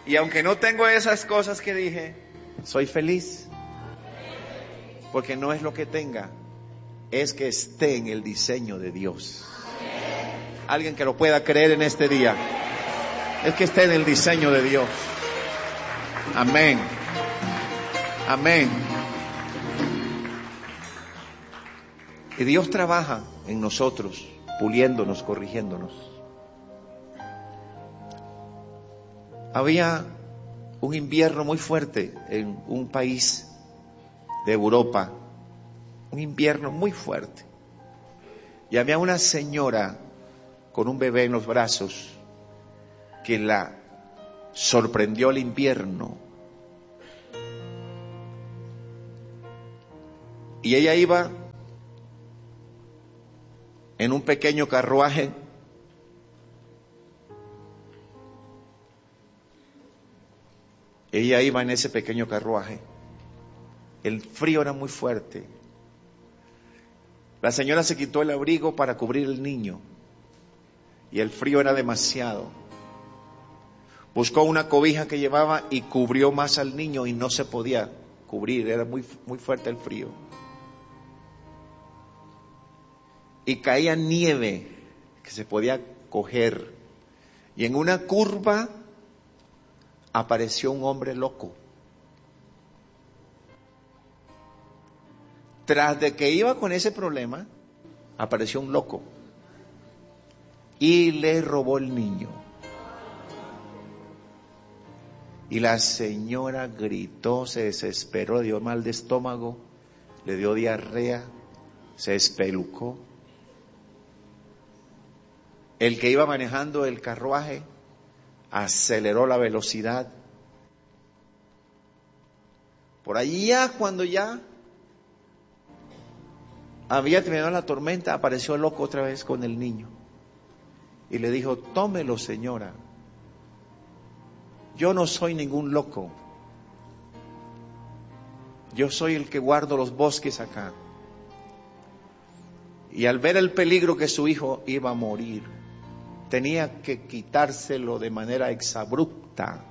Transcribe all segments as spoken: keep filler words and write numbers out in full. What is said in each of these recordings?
Y aunque no tengo esas cosas que dije, soy feliz. Porque no es lo que tenga, es que esté en el diseño de Dios. Alguien que lo pueda creer en este día, es que esté en el diseño de Dios. Amén. Amén. Y Dios trabaja en nosotros, puliéndonos, corrigiéndonos. Había un invierno muy fuerte en un país de Europa, un invierno muy fuerte. Y había una señora con un bebé en los brazos que la sorprendió el invierno. Y ella iba en un pequeño carruaje ella iba en ese pequeño carruaje. El frío era muy fuerte. La señora se quitó el abrigo para cubrir al niño y el frío era demasiado. Buscó una cobija que llevaba y cubrió más al niño y no se podía cubrir, era muy, muy fuerte el frío. Y caía nieve que se podía coger. Y en una curva apareció un hombre loco. Tras de que iba con ese problema, apareció un loco y le robó el niño. Y la señora gritó, se desesperó, le dio mal de estómago, le dio diarrea, se espelucó. El que iba manejando el carruaje aceleró la velocidad. Por allá, cuando ya había terminado la tormenta, apareció el loco otra vez con el niño. Y le dijo, tómelo, señora. Yo no soy ningún loco. Yo soy el que guardo los bosques acá. Y al ver el peligro que su hijo iba a morir, tenía que quitárselo de manera exabrupta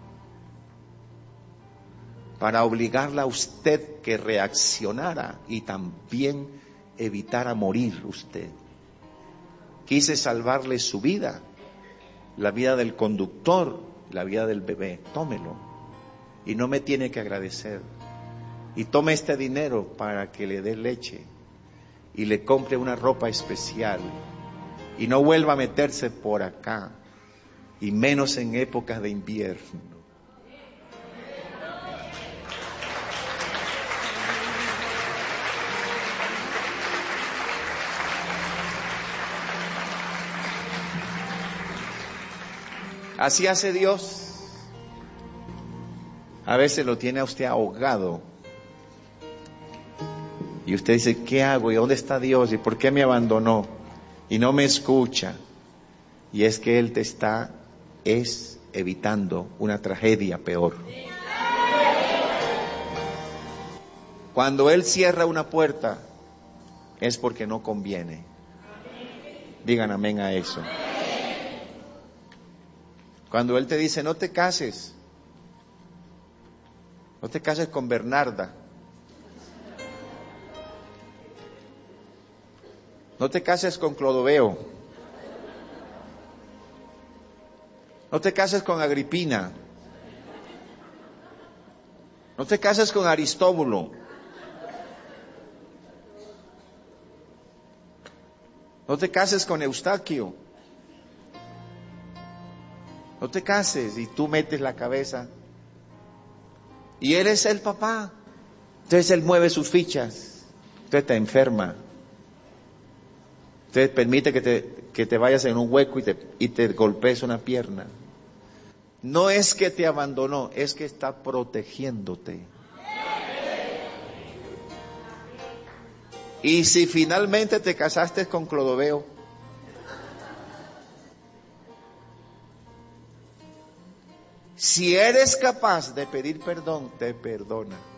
para obligarla a usted que reaccionara y también evitara morir usted. Quise salvarle su vida, la vida del conductor, la vida del bebé. Tómelo y no me tiene que agradecer. Y tome este dinero para que le dé leche y le compre una ropa especial y no vuelva a meterse por acá, y menos en épocas de invierno. Así hace Dios. A veces lo tiene a usted ahogado y usted dice, ¿qué hago? ¿Y dónde está Dios? ¿Y por qué me abandonó? Y no me escucha. Y es que Él te está es evitando una tragedia peor. Cuando Él cierra una puerta es porque no conviene. Digan amén a eso. Cuando Él te dice, no te cases, no te cases con Bernarda, no te cases con Clodoveo, no te cases con Agripina, no te cases con Aristóbulo, no te cases con Eustaquio, no te cases, y tú metes la cabeza y Él es el papá. Entonces Él mueve sus fichas, entonces te enferma, entonces permite que te, que te vayas en un hueco y te, y te golpees una pierna. No es que te abandonó, es que está protegiéndote. Y si finalmente te casaste con Clodoveo, si eres capaz de pedir perdón, te perdona.